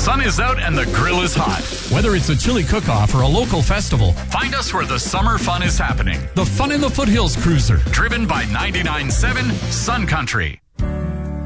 sun is out and the grill is hot. Whether it's a chili cook-off or a local festival, Find us where the summer fun is happening. the Fun in the Foothills Cruiser. Driven by 99.7 Sun Country.